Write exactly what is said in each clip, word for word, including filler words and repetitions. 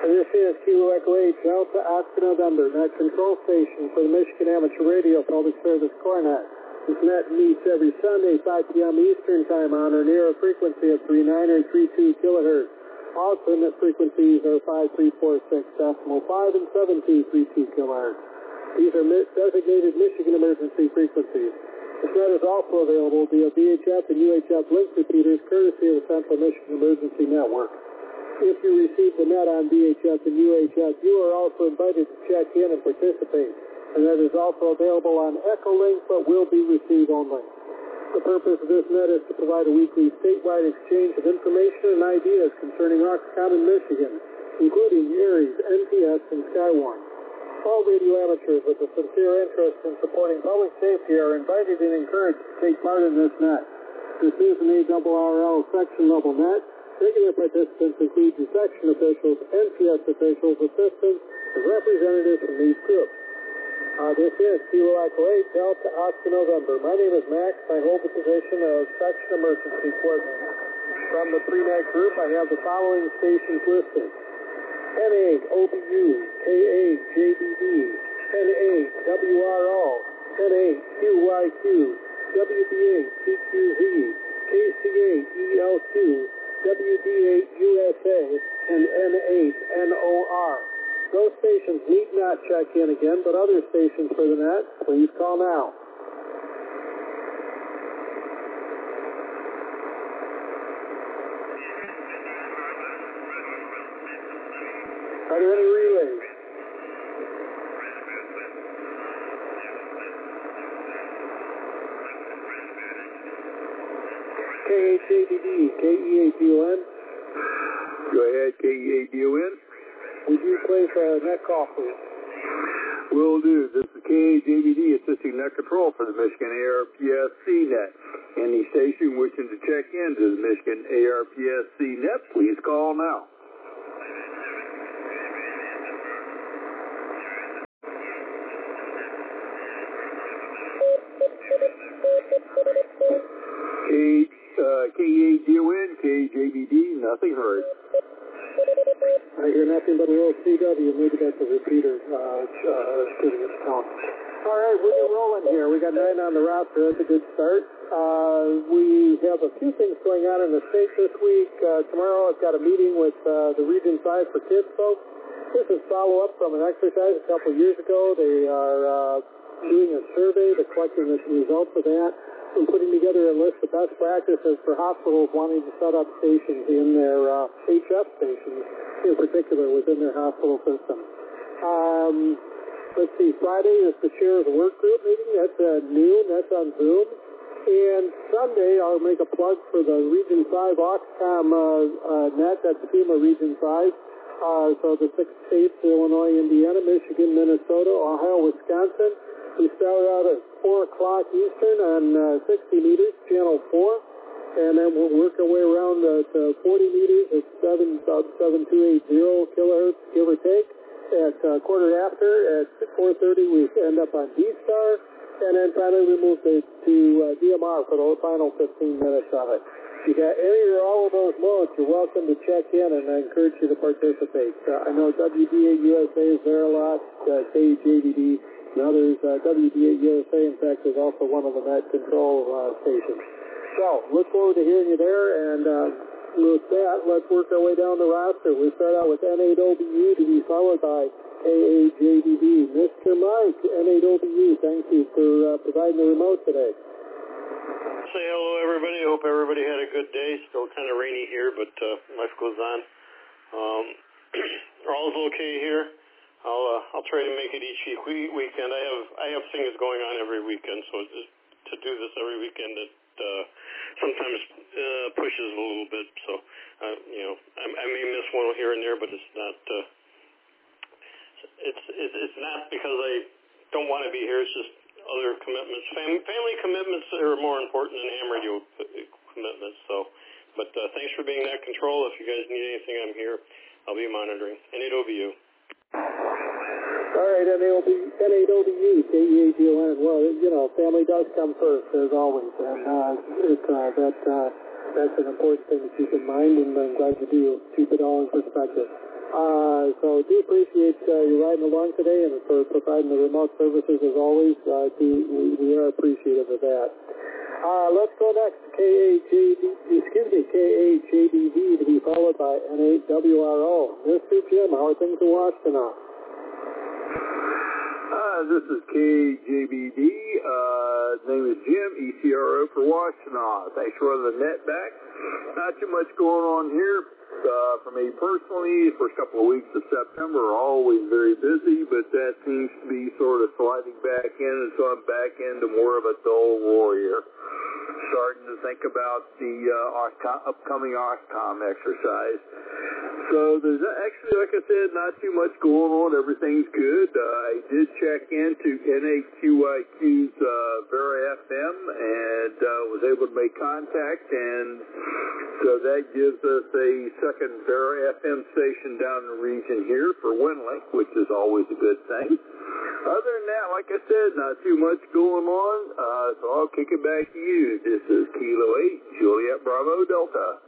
This is Kilo Echo eight, Delta Oscar November, net control station for the Michigan Amateur Radio Public Service Cornet. This net meets every Sunday, five p.m. Eastern Time on or near a frequency of three nine or three two kilohertz. All net frequencies are five three four six decimal five and seven two three two kilohertz. These are designated Michigan emergency frequencies. This net is also available via V H F and U H F link repeaters courtesy of the Central Michigan Emergency Network. If you receive the net on V H F and U H F, you are also invited to check in and participate. And that is also available on Echolink, but will be received only. The purpose of this net is to provide a weekly statewide exchange of information and ideas concerning Oxcom and Michigan, including Aries, N P S, and Skywarn. All radio amateurs with a sincere interest in supporting public safety are invited and encouraged to take part in this net. This is an A R R L section level net. Regular participants include the section officials, N P S officials, assistants, and representatives from these groups. Uh, this is Kilo Echo eight, Delta Oscar November. My name is Max. I hold the position of section emergency coordinator. From the pre-net group, I have the following stations listed: N eight O B U, K eight J B D, N eight W R O, N eight Q Y Q, W B eight T Q Z, K C eight E L Q, W D eight U S A, and N eight N O R. Those stations need not check in again, but other stations for the net, please call now. Are there any relays? K H A D D, K E A D O N. Go ahead, K E A D O N. Would you place a net call, please? Will do. This is K H A D D assisting net control for the Michigan A R P S C net. Any station wishing to check into the Michigan A R P S C net, please call now. K, uh, K E A D O N, K H A D D, nothing heard. I hear nothing but a little C W. Maybe that's a repeater uh, uh, giving its tone. All right, we're rolling here. We got nine on the roster. That's a good start. Uh, we have a few things going on in the state this week. Uh, tomorrow I've got a meeting with uh, the Region five for Kids folks. This is follow-up from an exercise a couple of years ago. They are uh, doing a survey. They're collecting the results of that and putting together a list of best practices for hospitals wanting to set up stations in their uh, H F stations, in particular within their hospital system. Um, let's see, Friday is the Share the Work Group meeting. That's at noon. That's on Zoom. And Sunday, I'll make a plug for the Region five Oxcom uh, uh, net. That's FEMA Region five. Uh, so the six states, Illinois, Indiana, Michigan, Minnesota, Ohio, Wisconsin. We start out at four o'clock Eastern on uh, sixty meters, channel four, and then we'll work our way around uh, to forty meters at seven, about seven two eight zero kilohertz, give or take. At uh, quarter after, at four thirty, we end up on D-Star, and then finally we move to, to uh, D M R for the final fifteen minutes of it. If you got any or all of those modes, you're welcome to check in, and I encourage you to participate. Uh, I know W D eight U S A is there a lot, uh, K H A D D. And others, uh, W D eight U S A, in fact, is also one of the net control uh, stations. So, look forward to hearing you there, and uh, with that, let's work our way down the roster. We start out with N eight O B U to be followed by K H A D D. Mister Mike, N eight O B U, thank you for uh, providing the remote today. Say hello, everybody. I hope everybody had a good day. Still kind of rainy here, but uh, life goes on. Um, all's okay here. I'll uh, I'll try to make it each week, weekend. I have I have things going on every weekend, so just to do this every weekend, it uh, sometimes uh, pushes a little bit. So uh, you know, I, I may miss one here and there, but it's not uh, it's, it's it's not because I don't want to be here. It's just other commitments, family family commitments that are more important than ham radio commitments. So, but uh, thanks for being that control. If you guys need anything, I'm here. I'll be monitoring. N eight O B U. All right, N eight O B U, K E A D O N. Well, you know, family does come first, as always, and uh, it, uh, that, uh, that's an important thing to keep in mind, and I'm glad you do keep it all in perspective. Uh, so do appreciate uh, you riding along today and for providing the remote services as always. Uh, do, we, we are appreciative of that. Uh, let's go next to K A J D, excuse me, K A J D V to be followed by N eight W R O. Mister Jim, how are things in Washtenaw? Uh, this is K A J B D. Uh, name is Jim, E C R O for Washtenaw. Thanks for running the net back. Not too much going on here. Uh, for me personally, the first couple of weeks of September are always very busy, but that seems to be sort of sliding back in, and so I'm back into more of a dull warrior. Starting to think about the uh, upcoming O S C O M exercise. So there's actually, like I said, not too much going on. Everything's good. Uh, I did check into N A Q I Q's uh, Vera F M and uh, was able to make contact, and so that gives us a second Vera F M station down in the region here for WinLink, which is always a good thing. Other than that, like I said, not too much going on, uh, so I'll kick it back to you. This is Kilo eight, Juliet Bravo Delta.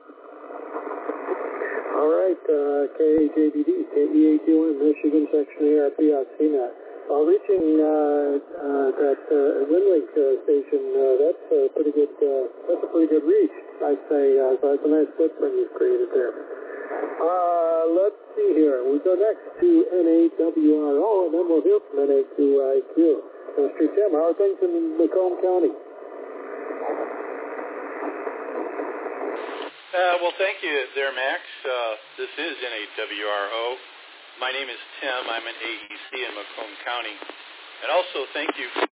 All right, uh, K A J B D, K E A Q N, Michigan Section A R P S C net. While reaching uh, uh, that uh, WinLink uh, station, uh, that's a pretty good. Uh, that's a pretty good reach, I'd say. Uh, so it's a nice footprint you've created there. Uh, let's see here. We go next to N eight W R O, and then we'll hear from N eight Q I Q. Mister Tim, how are things in Macomb County? Uh, well, thank you there, Max. Uh, this is N eight W R O. My name is Tim. I'm an A E C in Macomb County. And also, thank you for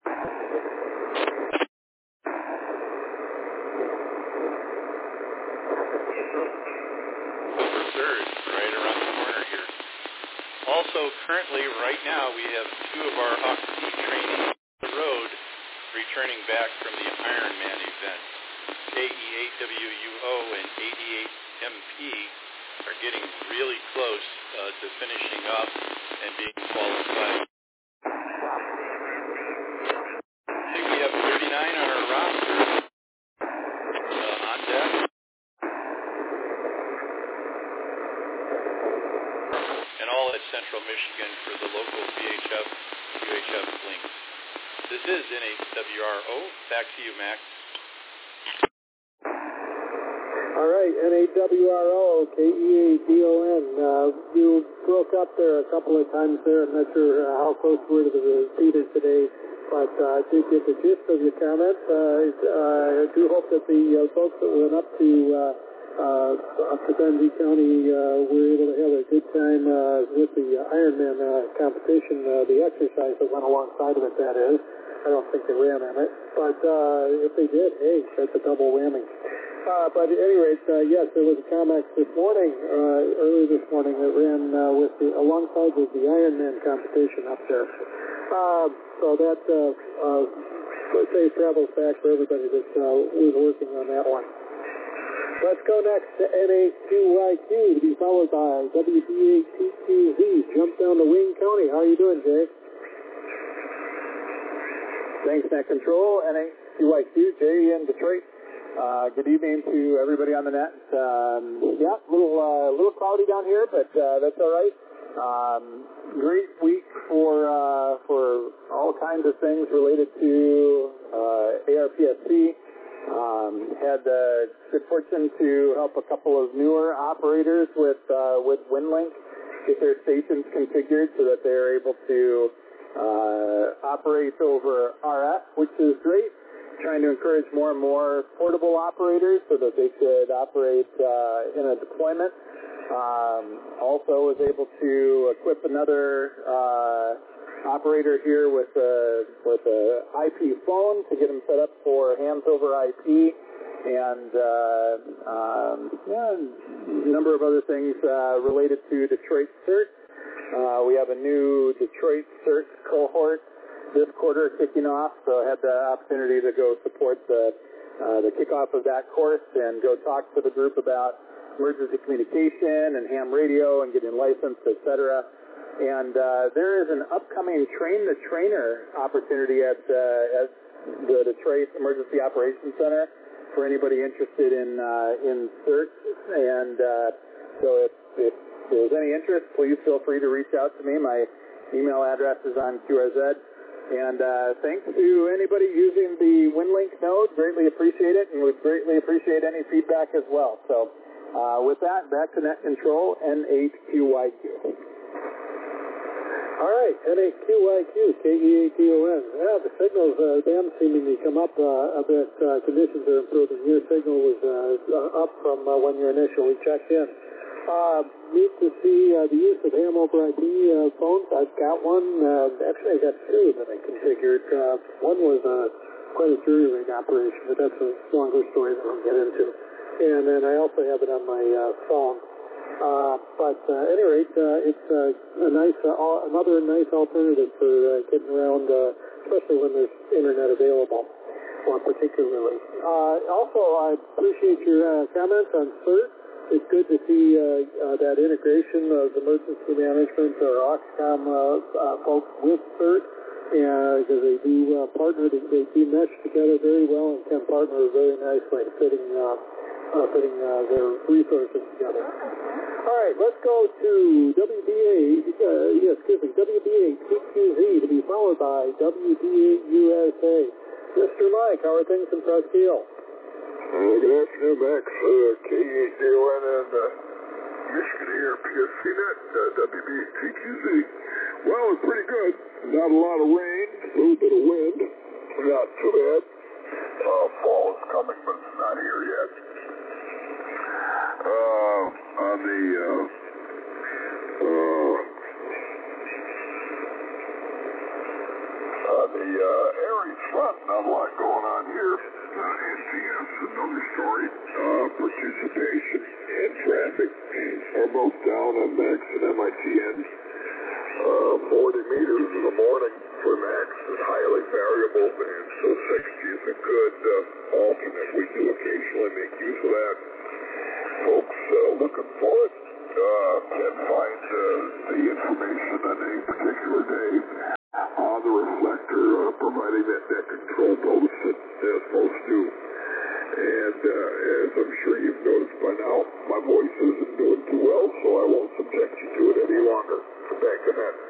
third, right around the corner here. Also, currently, right now, we have two of our O C T trainees on the road returning back from the Ironman event. K E eight W U O and eighty-eight M P are getting really close uh, to finishing up and being qualified. Okay, we have thirty-nine on our roster uh, on deck. And all at Central Michigan for the local V H F, U H F links. This is N eight W R O. Back to you, Max. All right, N eight W R O, K E A D O N. Uh, you broke up there a couple of times there. I'm not sure uh, how close we were to the repeater today, but uh, I did get the gist of your comments. Uh, uh, I do hope that the uh, folks that went up to uh, uh, up to Benzie County uh, were able to have a good time uh, with the uh, Ironman uh, competition, uh, the exercise that went alongside of it, that is. I don't think they ran on it, but uh, if they did, hey, that's a double whammy. Uh, but at any rate, uh, yes, there was a Comex this morning, uh, early this morning, that ran uh, with the, alongside with the Ironman competition up there. Uh, so that uh, uh, safe travels back for everybody that uh, was working on that one. Let's go next to N eight Q I Q to be followed by W D A T Q Z. Jump down to Wayne County. How are you doing, Jay? Thanks, Net Control. N eight Q I Q, Jay in Detroit. Uh, good evening to everybody on the net. Um, yeah, a little, uh, little cloudy down here, but uh, that's all right. Um, great week for uh, for all kinds of things related to uh, A R P S C. Um, had the good fortune to help a couple of newer operators with uh, with WinLink get their stations configured so that they're able to uh, operate over R F, which is great. Trying to encourage more and more portable operators so that they could operate uh, in a deployment. Um, also was able to equip another uh, operator here with a with a I P phone to get them set up for hands over I P, and uh, um, yeah, a number of other things uh, related to Detroit CERT. Uh, we have a new Detroit CERT cohort this quarter kicking off, so I had the opportunity to go support the uh, the kickoff of that course and go talk to the group about emergency communication and ham radio and getting licensed, et cetera. And uh, there is an upcoming Train the Trainer opportunity at, uh, at the Detroit Emergency Operations Center for anybody interested in uh, in CERT. And uh, so if, if If there's any interest, please feel free to reach out to me. My email address is on Q R Z. And uh, thanks to anybody using the WinLink node. Greatly appreciate it, and would greatly appreciate any feedback as well. So uh, with that, back to Net Control, N eight Q Y Q. All right, N eight Q Y Q, K E A T O N. Yeah, the signals, uh, them seemingly come up uh, a bit. Uh, conditions are improving. Your signal was uh, up from uh, when you initially checked in. Uh, neat to see uh, the use of ham over I P uh, phones. I've got one. Uh, actually, I got two that I configured. Uh, one was uh, quite a jury rig operation, but that's a longer story that I'll get into. And then I also have it on my uh, phone. Uh, but uh, at any rate, uh, it's uh, a nice, uh, another nice alternative for uh, getting around, uh, especially when there's internet available, more particularly. Uh, also, I appreciate your uh, comments on CERT. It's good to see uh, uh, that integration of emergency management or Oxcom uh, uh, folks with CERT, because uh, they do uh, partner, they, they do mesh together very well and can partner very nicely, fitting, uh, uh, fitting uh, their resources together. All right, let's go to W B A, uh, yes, excuse me, W B A T Q Z to be followed by W B A U S A. Mister Mike, how are things in Presque Isle? Uh, good afternoon, Max. Uh, K E A T O N and uh, Michigan Air P S C Net, uh, W B A T Q Z. Well, it's pretty good. Not a lot of rain, a little bit of wind. Not too bad. Uh, fall is coming, but it's not here yet. Uh, on the, uh, uh, on the, uh, Aries front, not a lot going on here. Uh, N C S, another story. Uh, participation and traffic are both down on MAX and M I T N. Uh, forty meters in the morning for MAX is highly variable, and so sixty is a good uh, alternate. We do occasionally make use of that. Folks uh, looking for it uh, can find uh, the information on a particular day on the reflector, uh, providing that net control post as most do. And uh, as I'm sure you've noticed by now, my voice isn't doing too well, so I won't subject you to it any longer. Back to that.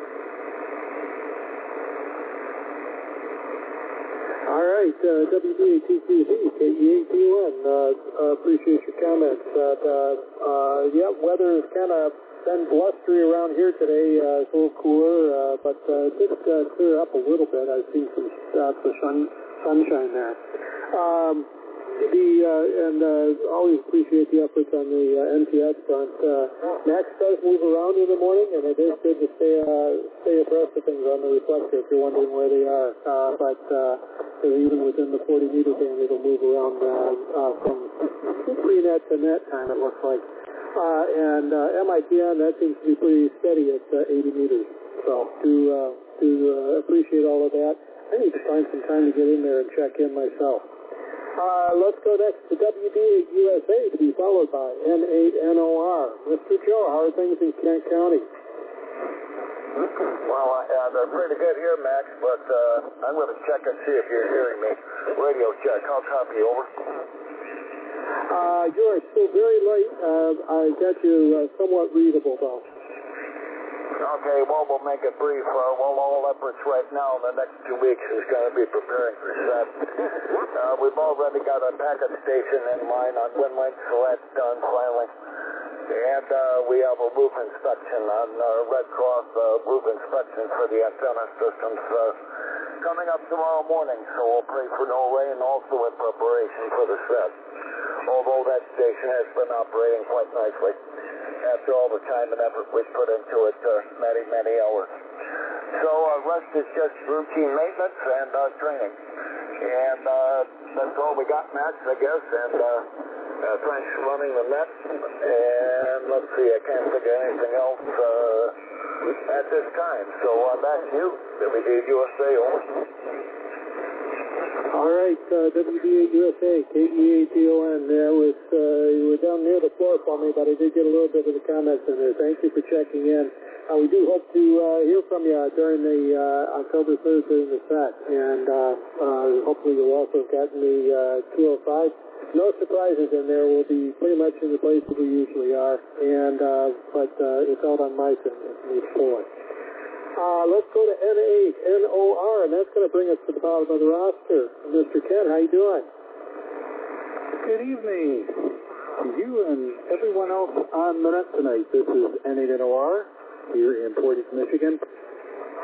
All right, uh, W B A T Q Z, K E A T O N, uh, uh, appreciate your comments. Uh, uh, yeah, weather has kind of been blustery around here today. Uh, it's a little cooler, uh, but uh, it did uh, clear up a little bit. I've seen some spots of sun, sunshine there. Um, the uh, and uh, always appreciate the efforts on the uh, N T S front. Uh, Max does move around in the morning, and it is good to stay uh, stay abreast of things on the reflector if you're wondering where they are. Uh, but uh, even within the forty meter band, it'll move around uh, uh, from pre-net to net time, it looks like. Uh, and uh, M I T N, that seems to be pretty steady at uh, eighty meters. So to uh, to uh, appreciate all of that, I need to find some time to get in there and check in myself. Uh, let's go next to W B A U S A to be followed by N eight N O R. Mister Joe, how are things in Kent County? Well, uh, they're pretty good here, Max, but uh, I'm going to check and see if you're hearing me. Radio check. I'll copy over. Uh, you are still very late. Uh, I got you uh, somewhat readable, though. Okay, well, we'll make it brief. Uh, well, all efforts right now in the next two weeks is going to be preparing for set. Uh, we've already got a packet station in line on WinLink, so that's done finally. And uh, we have a roof inspection on uh, Red Cross uh, roof inspection for the antenna systems uh, coming up tomorrow morning, so we'll pray for no rain also in preparation for the set. Although that station has been operating quite nicely after all the time and effort we've put into it uh, many, many hours. So uh, rest is just routine maintenance and uh, training. And uh, that's all we got, Max, I guess. And uh, uh, thanks for running the net. And let's see, I can't think of anything else uh, at this time. So uh, back to you, W B A U S A, over. All right, uh, W B A U S A, K E A T O N. There was, uh, you were down near the floor for me, but I did get a little bit of the comments in there. Thank you for checking in. Uh, we do hope to uh, hear from you during the uh, October third during the set, and uh, uh, hopefully you'll also have gotten the uh, two oh five no surprises in there. We'll be pretty much in the place that we usually are, and uh, but uh, it's out on my fin. It's four. Uh, let's go to N eight, N O R, and that's going to bring us to the bottom of the roster. Mister Ken, how you doing? Good evening to you and everyone else on the net tonight. This is N eight N O R here in Portage, Michigan.